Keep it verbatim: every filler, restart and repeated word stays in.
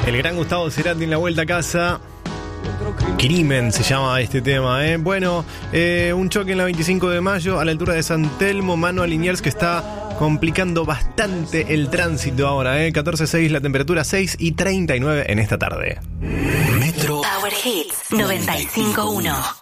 El gran Gustavo Cerati en La Vuelta a Casa. Crimen se llama este tema, ¿eh? Bueno, eh, un choque en la veinticinco de mayo a la altura de San Telmo, mano a Liniers, que está complicando bastante el tránsito ahora, ¿eh? catorce seis la temperatura, seis y treinta y nueve en esta tarde. Metro Power Hits noventa y cinco uno.